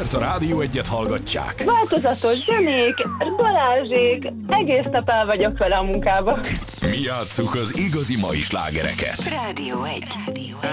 Azért a Rádió Egyet hallgatják. Változatos zsenék, Balázsék, egész nap el vagyok vele a munkába. Mi játsszuk az igazi mai slágereket. Rádió 1.